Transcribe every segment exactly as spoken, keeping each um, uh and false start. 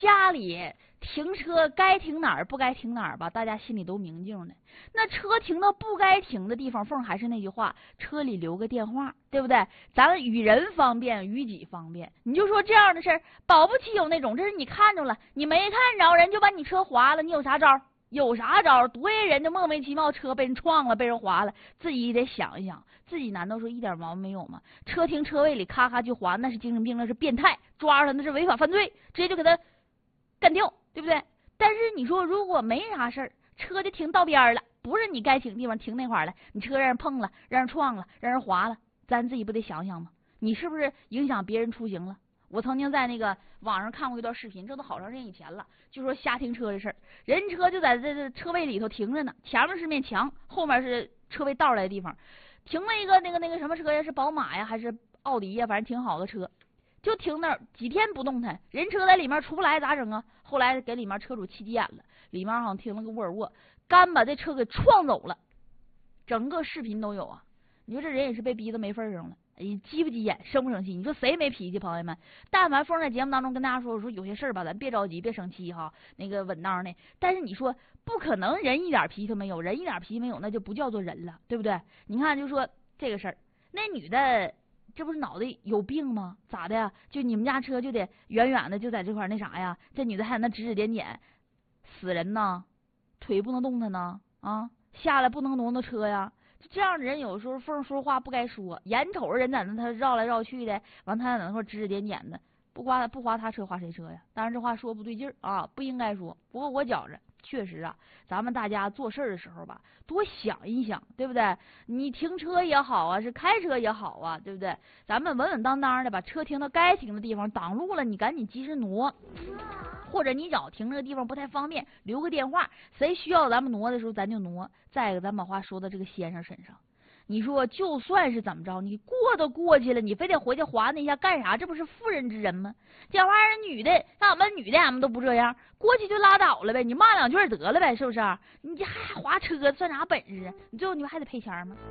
家里停车该停哪儿不该停哪儿吧，大家心里都明镜的。那车停到不该停的地方，凤还是那句话，车里留个电话，对不对？咱们与人方便，与己方便。你就说这样的事儿，保不齐有那种，这是你看着了，你没看着，人就把你车划了，你有啥招？有啥招？多些人就莫名其妙车被人撞了，被人划了，自己得想一想，自己难道说一点毛病没有吗？车停车位里咔咔就划，那是精神病，那是变态，抓着他那是违法犯罪，直接就给他干掉，对不对？但是你说如果没啥事儿，车就停道边了，不是你该停的地方，停那块儿了，你车让人碰了，让人撞了，让人划了，咱自己不得想想吗？你是不是影响别人出行了？我曾经在那个网上看过一段视频，这都好长时间以前了，就说瞎停车的事儿。人车就在这这车位里头停着呢，前面是面墙，后面是车位道来的地方，停了一个那个那个什么车呀，是宝马呀还是奥迪呀，反正挺好的车，就停那儿几天不动弹，人车在里面出不来咋整啊？后来给里面车主气急眼了，里面好像停了个沃尔沃，干把这车给撞走了，整个视频都有啊。你说这人也是被逼得没份上了。你急不急眼，生不生气？你说谁没脾气？朋友们，但凡凤在节目当中跟大家说，我说有些事儿吧，咱别着急，别生气哈，那个稳当的。但是你说不可能，人一点脾气都没有，人一点脾气没有，那就不叫做人了，对不对？你看，就说这个事儿，那女的这不是脑袋有病吗？咋的呀？就你们家车就得远远的就在这块那啥呀？这女的还在那指指点点，死人呢，腿不能动弹呢啊，下来不能挪挪车呀。这样的人有时候凤说话不该说，眼瞅着人在那他绕来绕去的，完他在那块指指点点的，不划不划他车划谁车呀？当然这话说不对劲儿啊，不应该说。不过我觉着确实啊，咱们大家做事的时候吧，多想一想，对不对？你停车也好啊，是开车也好啊，对不对？咱们稳稳当当的把车停到该停的地方，挡路了你赶紧及时挪。或者你找停这个地方不太方便，留个电话，谁需要咱们挪的时候咱就挪。再一个，咱把话说到这个先生身上，你说就算是怎么着，你过都过去了，你非得回去划那一下干啥？这不是妇人之仁吗？这玩意儿女的，像俺们女的俺们都不这样，过去就拉倒了呗，你骂两句得了呗，是不是？你这还划车算啥本事啊？你最后你还得赔钱吗？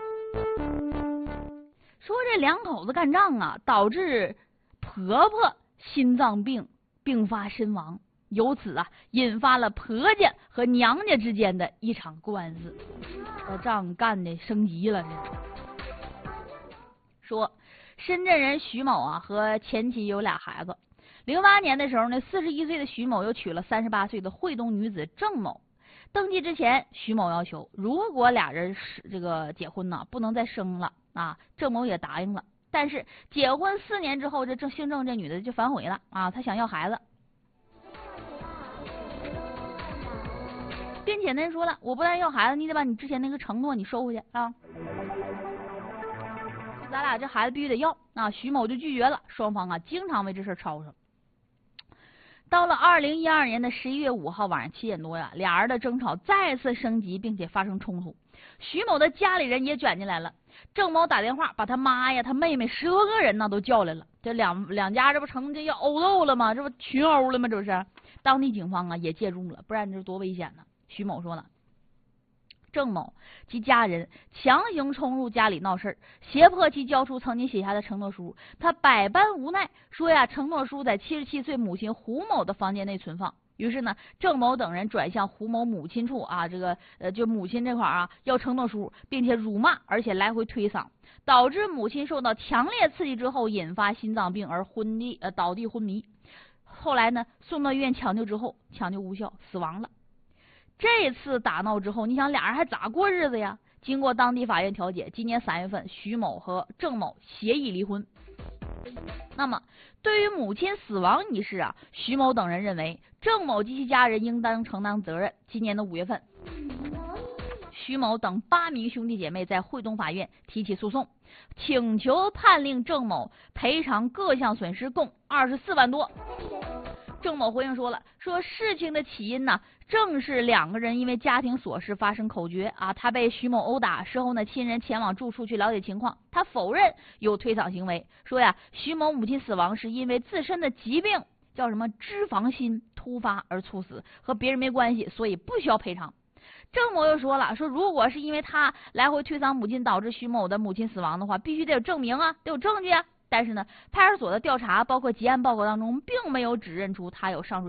说这两口子干仗啊，导致婆婆心脏病并发身亡，由此啊引发了婆家和娘家之间的一场官司，这仗干的升级了。说深圳人徐某啊和前妻有俩孩子，零八年的时候呢，四十一岁的徐某又娶了三十八岁的惠东女子郑某。登记之前，徐某要求如果俩人是这个结婚呢，不能再生了啊，郑某也答应了。但是结婚四年之后，这郑姓郑这女的就反悔了啊，她想要孩子，并且呢说了，我不但要孩子，你得把你之前那个承诺你收回去啊，咱俩这孩子必须得要啊。徐某就拒绝了，双方啊经常为这事吵吵。到了二零一二年的十一月五号晚上七点多呀，俩人的争吵再次升级，并且发生冲突。徐某的家里人也卷进来了，郑某打电话把他妈呀、他妹妹十多个人呢都叫来了，这两两家这不成这要殴斗了吗？这不群殴了吗？这不是？当地警方啊也介入了，不然这多危险呢。徐某说了，郑某及家人强行冲入家里闹事，胁迫其交出曾经写下的承诺书。他百般无奈，说呀，承诺书在七十七岁母亲胡某的房间内存放。于是呢，郑某等人转向胡某母亲处啊，这个呃，就母亲这块啊要承诺书，并且辱骂，而且来回推搡，导致母亲受到强烈刺激之后引发心脏病而昏地呃倒地昏迷。后来呢，送到医院抢救之后，抢救无效，死亡了。这次打闹之后，你想俩人还咋过日子呀？经过当地法院调解，今年三月份，徐某和郑某协议离婚。那么，对于母亲死亡一事啊，徐某等人认为郑某及其家人应当承担责任。今年的五月份，徐某等八名兄弟姐妹在惠东法院提起诉讼，请求判令郑某赔偿各项损失共二十四万多。郑某回应说了，说事情的起因呢，正是两个人因为家庭琐事发生口角啊，他被徐某殴打，事后呢，亲人前往住处去了解情况，他否认有推搡行为，说呀，徐某母亲死亡是因为自身的疾病叫什么脂肪心突发而猝死，和别人没关系，所以不需要赔偿。郑某又说了，说如果是因为他来回推搡母亲导致徐某的母亲死亡的话，必须得有证明啊，得有证据啊。 但是呢，派出所的调查包括结案报告当中，并没有指认出他有上述